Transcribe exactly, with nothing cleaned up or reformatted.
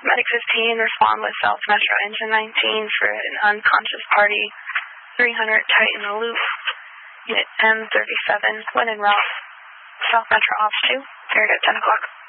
Medic fifteen, respond with South Metro Engine nineteen for an unconscious party. three hundred, tighten the loop. Unit M thirty-seven, when in route. South Metro Ops two, cleared at ten o'clock.